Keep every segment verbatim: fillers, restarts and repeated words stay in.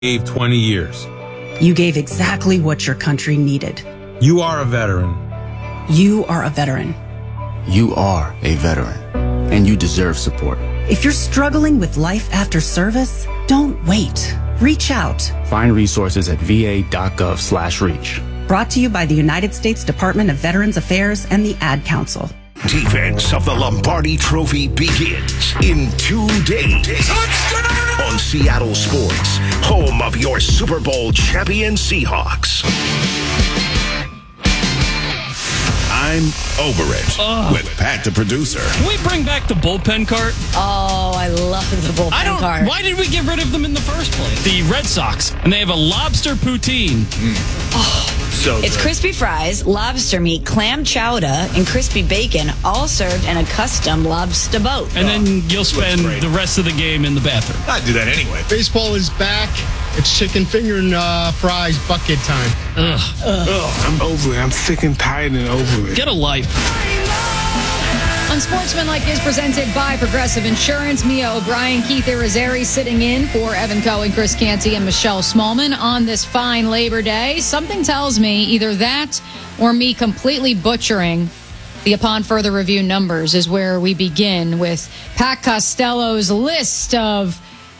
gave twenty years. You gave exactly what your country needed. You are a veteran. You are a veteran. You are a veteran, and you deserve support. If you're struggling with life after service, don't wait. Reach out. Find resources at va.gov slash reach. Brought to you by the United States Department of Veterans Affairs and the Ad Council. Defense of the Lombardi Trophy begins in two days. Touchdown! On Seattle Sports, home of your Super Bowl champion Seahawks. I'm over it Ugh. with Pat the producer. Can we bring back the bullpen cart? Oh, I love the bullpen I don't, cart. Why did we get rid of them in the first place? The Red Sox, and they have a lobster poutine. Mm. Oh. So it's good. crispy fries, lobster meat, clam chowder, and crispy bacon, all served in a custom lobster boat. And oh, then you'll spend the rest of the game in the bathroom. I do that anyway. Baseball is back. It's chicken finger and uh, fries bucket time. Ugh. Ugh. Ugh. I'm over it. I'm sick and tired and over it. Get a life. Unsportsmanlike is presented by Progressive Insurance. Mia O'Brien, Keith Irizarry sitting in for Evan Cohen, Chris Canty, and Michelle Smallman on this fine Labor Day. Something tells me either that or me completely butchering the upon further review numbers is where we begin with Pat Costello's list of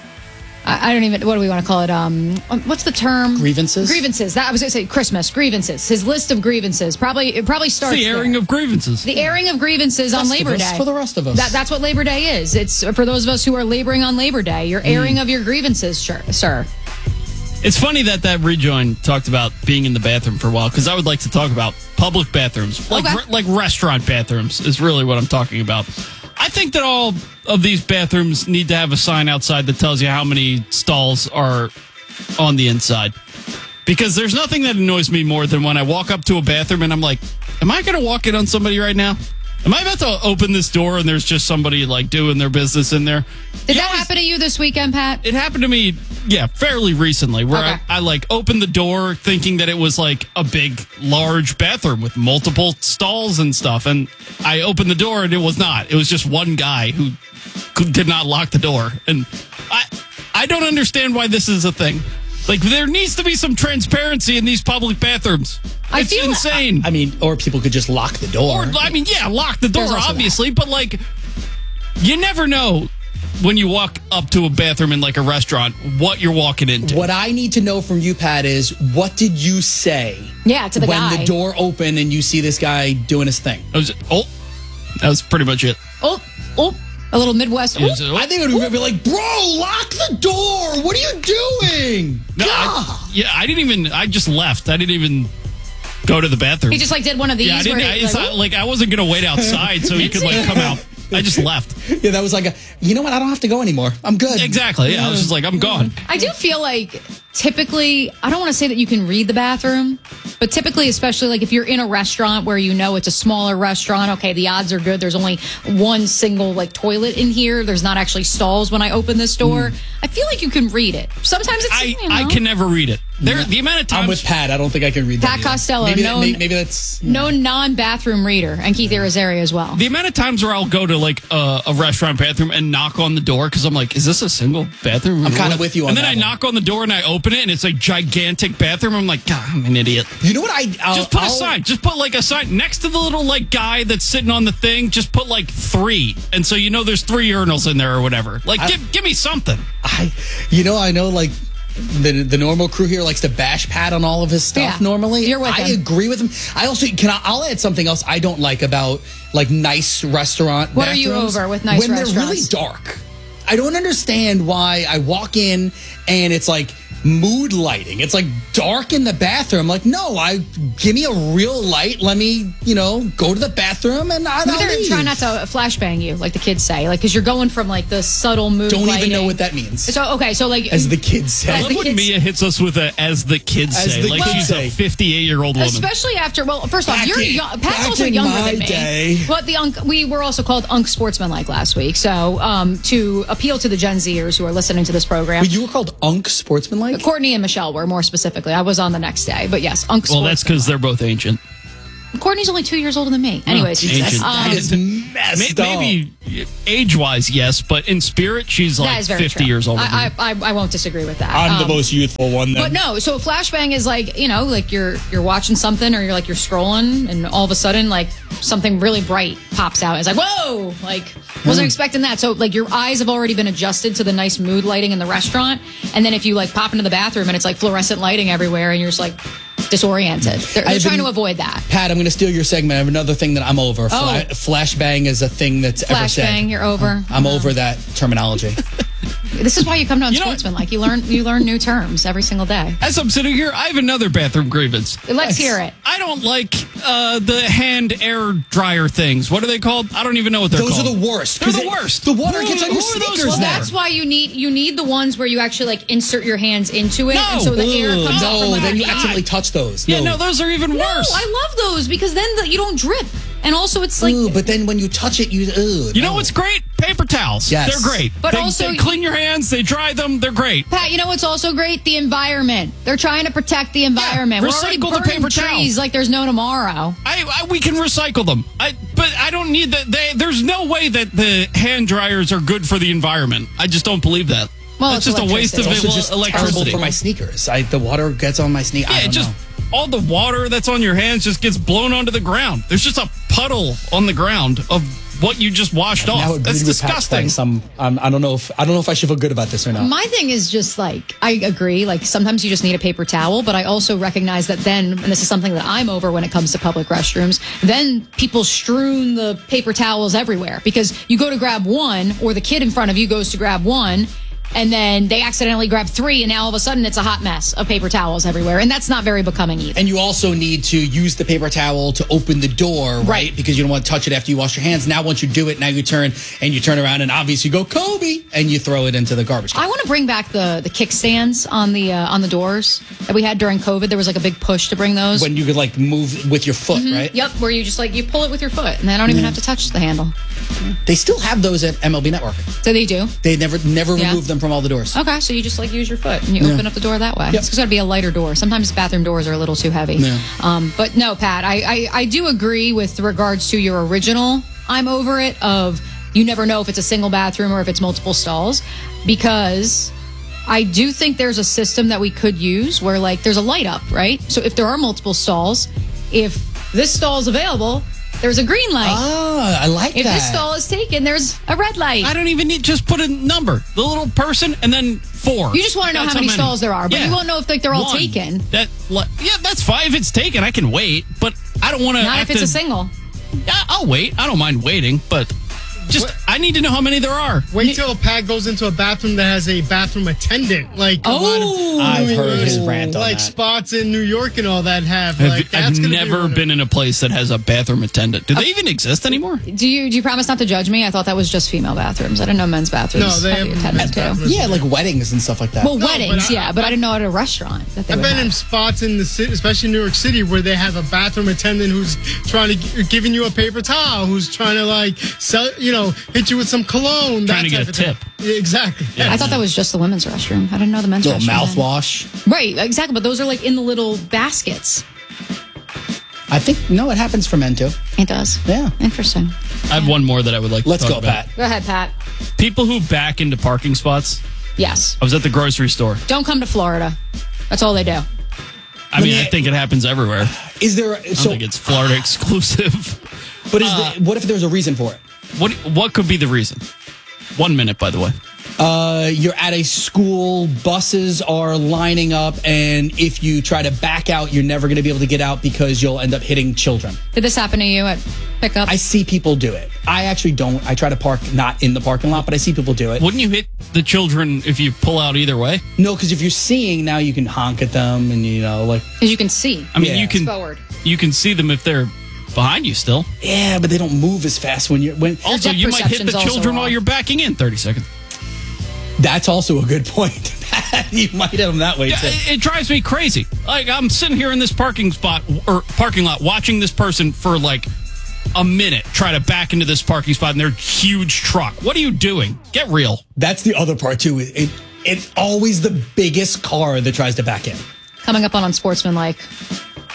I don't even, what do we want to call it? Um, what's the term? Grievances? Grievances. That I was going to say Christmas. Grievances. His list of grievances. Probably, it probably starts it's the airing there. of grievances. The airing of grievances rest on Labor us, Day. For the rest of us. That, that's what Labor Day is. It's for those of us who are laboring on Labor Day. You're airing mm. of your grievances, sure, sir. It's funny that that rejoin talked about being in the bathroom for a while, because I would like to talk about public bathrooms. Like, okay. re- like restaurant bathrooms is really what I'm talking about. I think that all of these bathrooms need to have a sign outside that tells you how many stalls are on the inside. Because there's nothing that annoys me more than when I walk up to a bathroom and I'm like, am I going to walk in on somebody right now? Am I about to open this door and there's just somebody like doing their business in there? Did you that always, happen to you this weekend, Pat? It happened to me, yeah, fairly recently, where okay. I, I like opened the door thinking that it was like a big, large bathroom with multiple stalls and stuff. And I opened the door and it was not. It was just one guy who could, did not lock the door. And I, I don't understand why this is a thing. Like, there needs to be some transparency in these public bathrooms. I it's feel insane. I mean, or people could just lock the door. Or, I mean, yeah, lock the door, obviously. But, like, you never know when you walk up to a bathroom in, like, a restaurant what you're walking into. What I need to know from you, Pat, is what did you say? Yeah, to the when guy. When the door opened and you see this guy doing his thing. I was, oh, that was pretty much it. Oh, oh. A little Midwest. Was, oh. I think it would be like, bro, lock the door. What are you doing? No, I, yeah, I didn't even, I just left. I didn't even go to the bathroom. He just like did one of these. Yeah, I didn't, where I, he, it's like, not, like, I wasn't going to wait outside so he could like come out. I just left. Yeah, that was like a, you know what? I don't have to go anymore. I'm good. Exactly. Yeah, I was just like, I'm gone. I do feel like typically, I don't want to say that you can read the bathroom, but typically, especially like if you're in a restaurant where you know it's a smaller restaurant, okay, the odds are good. There's only one single like toilet in here. There's not actually stalls when I open this door. Mm. I feel like you can read it. Sometimes it's, I, you know. I can never read it. There, the amount of times I'm with Pat. I don't think I can read that. Pat either. Costello, maybe, known, that, maybe, maybe that's yeah. no non-bathroom reader, and Keith Irizarry as well. The amount of times where I'll go to like a, a restaurant bathroom and knock on the door because I'm like, is this a single bathroom? I'm kind of with you on and that. And then I one. knock on the door and I open it and it's a gigantic bathroom. I'm like, God, I'm an idiot. You know what I I'll, just put I'll, a sign. Just put like a sign next to the little like guy that's sitting on the thing. Just put like three, and so you know there's three urinals in there or whatever. Like, I, give give me something. I, you know, I know like. The the normal crew here likes to bash Pat on all of his stuff. Yeah, normally, you're with I him. agree with him. I also can I, I'll add something else I don't like about like nice restaurant. What bathrooms. are you over with nice when restaurants? When they're really dark, I don't understand why I walk in and it's like mood lighting. It's like dark in the bathroom. Like, no, I give me a real light. Let me, you know, go to the bathroom and I Maybe they're trying not to flashbang you, like the kids say, like because you're going from like the subtle mood. Don't lighting. even know what that means. So okay, so like as the kids say. I love when Mia hits us with a "as the kids as say," the like kids she's say. a fifty-eight-year-old woman. Especially after, well, first off, back you're in, young. Pat's also in younger my than me. Day. But the unk, we were also called Unk Sportsmanlike last week. So um, to appeal to the Gen Zers who are listening to this program, Wait, you were called Unk Sportsmanlike? Courtney and Michelle were more specifically. I was on the next day, but yes, Unk. Well, that's because they're both ancient. Courtney's only two years older than me. Anyways, Oh, ancient. That is messed May- up. Maybe age-wise, yes, but in spirit, she's that like is very fifty true. years older. than I, you. I, I, I won't disagree with that. I'm the Um, most youthful one then. But no, so a flashbang is like, you know, like you're you're watching something or you're like you're scrolling and all of a sudden like something really bright pops out. It's like, whoa, like wasn't expecting that. So like your eyes have already been adjusted to the nice mood lighting in the restaurant. And then if you like pop into the bathroom and it's like fluorescent lighting everywhere and you're just like disoriented. They're, they're I've trying been- to avoid that. Pat, I'm going to steal your segment. I have another thing that I'm over. Fla- Oh. flashbang is a thing that's ever said. Flashbang, you're over. I'm over that terminology. This is why you come to You know- Unsportsman. Like you learn you learn new terms every single day. As I'm sitting here, I have another bathroom grievance. Let's hear it. I don't like uh, the hand air dryer things. What are they called? I don't even know what they're Those called. are the worst. They're 'cause the it- worst. The water Who- gets on who your are those sneakers for? now. That's why you need you need the ones where you actually like insert your hands into it, and so the air Ugh, comes out from no, then you underneath. accidentally touch those. Yeah, no, those are even No, worse. I love those because then the, you don't drip, and also it's like. Ooh, but then when you touch it, you. Ugh, You no. know what's great? Paper towels. Yes. They're great. But they, also- they clean your hands, they dry them, they're great. Pat, you know what's also great? The environment. They're trying to protect the environment. We're already recycle the burning paper trees towels. like there's no tomorrow. I, I we can recycle them. I but I don't need that. They, there's no way that the hand dryers are good for the environment. I just don't believe that. Well, it's it's just a waste of electricity. It's also just electricity. terrible for my sneakers. I, the water gets on my sneakers. I Yeah, don't it just know. all the water that's on your hands just gets blown onto the ground. There's just a puddle on the ground of what you just washed Now off. agreed That's with Pat's disgusting. points. I'm, I'm, I don't know if I don't know if I should feel good about this or not. My thing is just like, I agree, like sometimes you just need a paper towel, but I also recognize that then, and this is something that I'm over when it comes to public restrooms, then people strewn the paper towels everywhere because you go to grab one or the kid in front of you goes to grab one and then they accidentally grab three and now all of a sudden it's a hot mess of paper towels everywhere. And that's not very becoming either. And you also need to use the paper towel to open the door, right? Right. Because you don't want to touch it after you wash your hands. Now, once you do it, now you turn and you turn around and obviously go Kobe and you throw it into the garbage can. I want to bring back the the kickstands on the uh, on the doors that we had during COVID. There was like a big push to bring those. When you could like move with your foot, right? Yep, where you just like you pull it with your foot and they don't even have to touch the handle. They still have those at M L B Network. So they do. They never never Yeah. remove them from all the doors. Okay, so you just like use your foot and you Yeah. open up the door that way. Yep. It's got to be a lighter door. Sometimes bathroom doors are a little too heavy. Yeah. Um, but no, Pat, I, I I do agree with regards to your original. I'm over it. Of you never know if it's a single bathroom or if it's multiple stalls, because I do think there's a system that we could use where like there's a light up, right? So if there are multiple stalls, if this stall is available, there's a green light. Ah, I like if that. this stall is taken, there's a red light. I don't even need just put a number, the little person, and then four. You just want to know That's how many stalls there are, but Yeah. you won't know if like they're all One. taken. That li- yeah, that's fine. If it's taken, I can wait. But I don't want to. Not if it's a single. Yeah, I'll wait. I don't mind waiting, but just I need to know how many there are. Wait till a Pat goes into a bathroom that has a bathroom attendant. Like a lot Oh. of I've New heard England, his rant on like that. spots in New York and all that have. I've, Like that's I've gonna be never one of- been in a place that has a bathroom attendant. Do they even exist anymore? Do you do you promise not to judge me? I thought that was just female bathrooms. I didn't know men's bathrooms. No, they had have the attendant men's too. bathrooms. Yeah, like weddings and stuff like that. Well, No, weddings, but I- yeah, but I didn't know at a restaurant that they I've would been have. in spots in the city, especially in New York City, where they have a bathroom attendant who's trying to gi- giving you a paper towel, who's trying to like sell, you know, hit you with some cologne. Trying that to get type a of thing. tip. Yeah, exactly. Yeah. I thought that was just the women's restroom. I didn't know the men's little restroom. had- mouthwash. Right, exactly. But those are like in the little baskets. I think no, it happens for men too. It does. Yeah. Interesting. I have one more that I would like. Let's to go, talk about. Pat. Go ahead, Pat. People who back into parking spots. Yes. I was at the grocery store. Don't come to Florida. That's all they do. I mean, me- I think it happens everywhere. Is there? I don't So, think it's Florida exclusive. but is the, what if there's a reason for it? What what could be the reason? One minute, by the way. Uh, you're at a school, buses are lining up, and if you try to back out, you're never going to be able to get out because you'll end up hitting children. Did this happen to you at pickup? I see people do it. I actually don't. I try to park not in the parking lot, but I see people do it. Wouldn't you hit the children if you pull out either way? No, because if you're seeing now, you can honk at them, and you know, like As you can see. I mean, Yeah. you can Forward. you can see them if they're behind you still. yeah, but they don't move as fast when you're when. Also, depth you might hit perception's the also children while off. you're backing in. Thirty seconds. That's also a good point. You might hit them that way Yeah, too. it, it drives me crazy. Like I'm sitting here in this parking spot or parking lot watching this person for like a minute try to back into this parking spot in their huge truck. What are you doing? Get real. That's the other part too. It, it it's always the biggest car that tries to back in. Coming up on Unsportsmanlike.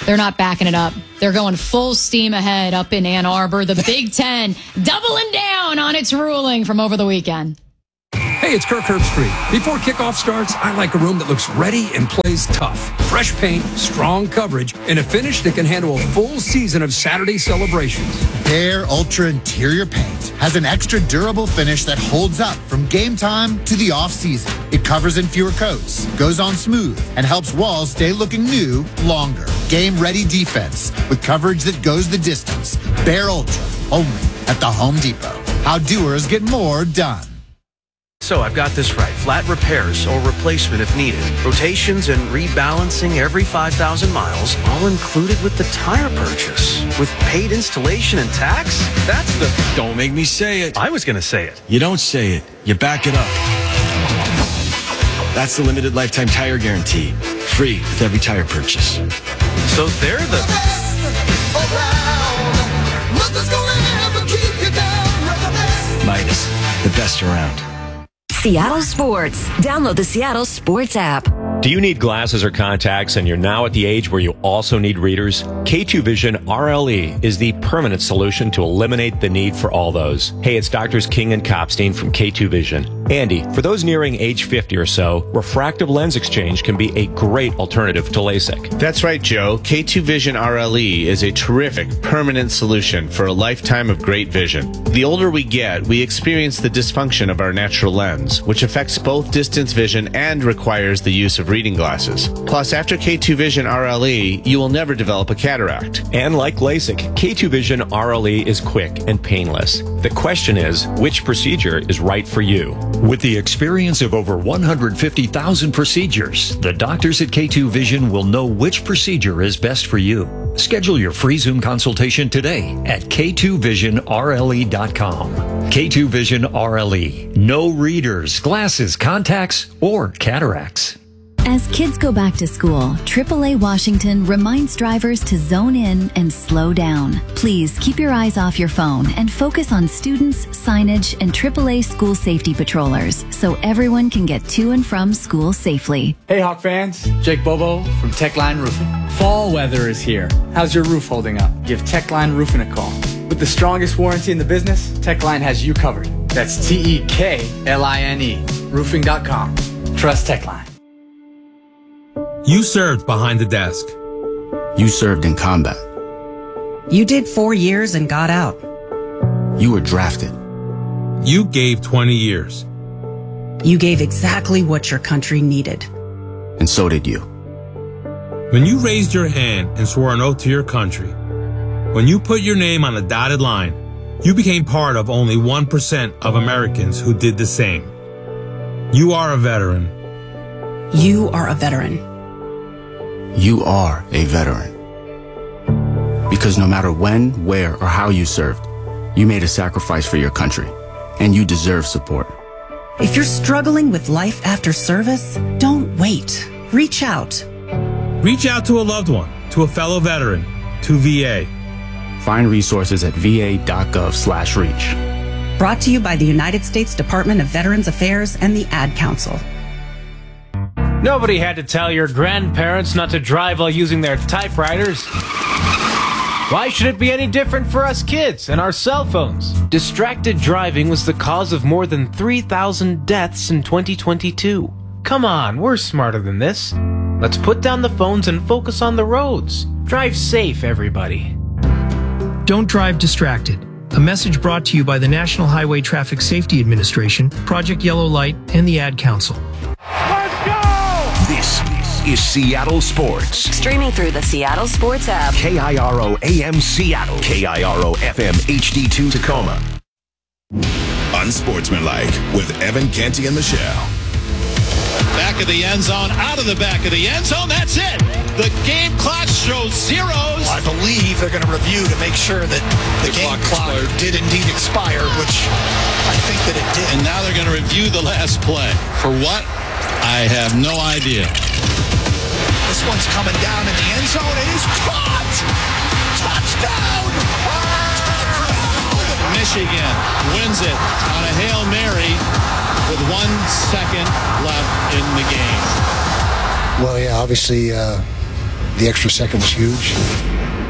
They're not backing it up. They're going full steam ahead up in Ann Arbor. The Big Ten doubling down on its ruling from over the weekend. Hey, it's Kirk Herbstreit. Before kickoff starts, I like a room that looks ready and plays tough. Fresh paint, strong coverage, and a finish that can handle a full season of Saturday celebrations. Behr Ultra Interior Paint has an extra durable finish that holds up from game time to the off-season. It covers in fewer coats, goes on smooth, and helps walls stay looking new longer. Game-ready defense with coverage that goes the distance. Behr Ultra, only at the Home Depot. How doers get more done. So I've got this right. Flat repairs or replacement if needed. Rotations and rebalancing every five thousand miles, all included with the tire purchase. With paid installation and tax? That's the... Don't make me say it. I was going to say it. You don't say it. You back it up. That's the limited lifetime tire guarantee. Free with every tire purchase. So they're the... best around. Nothing's gonna ever keep you down. You're the best. Midas, the best around. Seattle Sports. Download the Seattle Sports app. Do you need glasses or contacts and you're now at the age where you also need readers? K two Vision R L E is the permanent solution to eliminate the need for all those. Hey, it's Doctors King and Kopstein from K two Vision. Andy, for those nearing age fifty or so, refractive lens exchange can be a great alternative to LASIK. That's right, Joe. K two Vision R L E is a terrific permanent solution for a lifetime of great vision. The older we get, we experience the dysfunction of our natural lens, which affects both distance vision and requires the use of reading glasses. Plus, after K two Vision R L E, you will never develop a cataract. And like LASIK, K two Vision R L E is quick and painless. The question is, which procedure is right for you? With the experience of over one hundred fifty thousand procedures, the doctors at K two Vision will know which procedure is best for you. Schedule your free Zoom consultation today at K two vision R L E dot com. K two Vision R L E. No readers, glasses, contacts, or cataracts. As kids go back to school, triple A Washington reminds drivers to zone in and slow down. Please keep your eyes off your phone and focus on students, signage, and triple A school safety patrollers so everyone can get to and from school safely. Hey Hawk fans, Jake Bobo from Techline Roofing. Fall weather is here. How's your roof holding up? Give Techline Roofing a call. With the strongest warranty in the business, Techline has you covered. That's T E K L I N E, roofing dot com. Trust Techline. You served behind the desk. You served in combat. You did four years and got out. You were drafted. You gave twenty years. You gave exactly what your country needed. And so did you. When you raised your hand and swore an oath to your country, when you put your name on a dotted line, you became part of only one percent of Americans who did the same. You are a veteran. You are a veteran. You are a veteran. Because no matter when, where, or how you served, you made a sacrifice for your country, and you deserve support. If you're struggling with life after service, don't wait. Reach out. Reach out to a loved one, to a fellow veteran, to V A. Find resources at V A dot gov slash reach. Brought to you by the United States Department of Veterans Affairs and the Ad Council. Nobody had to tell your grandparents not to drive while using their typewriters. Why should it be any different for us kids and our cell phones? Distracted driving was the cause of more than three thousand deaths in twenty twenty-two. Come on, we're smarter than this. Let's put down the phones and focus on the roads. Drive safe, everybody. Don't drive distracted. A message brought to you by the National Highway Traffic Safety Administration, Project Yellow Light, and the Ad Council. This is Seattle Sports. Streaming through the Seattle Sports app. K I R O A M Seattle. K I R O F M H D two Tacoma. Unsportsmanlike with Evan Canty and Michelle. Back of the end zone, out of the back of the end zone. That's it. The game clock shows zeros. I believe they're going to review to make sure that the, the game clock, clock did indeed expire, which I think that it did. And now they're going to review the last play. For what? I have no idea. This one's coming down in the end zone. It is caught! Touchdown! Michigan wins it on a Hail Mary with one second left in the game. Well, yeah, obviously uh, The extra second was huge.